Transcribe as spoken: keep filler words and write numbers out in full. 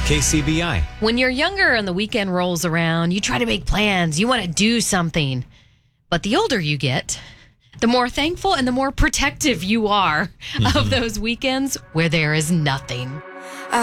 K C B I. When you're younger and the weekend rolls around, you try to make plans. You want to do something. But the older you get, the more thankful and the more protective you are mm-hmm. of those weekends where there is nothing.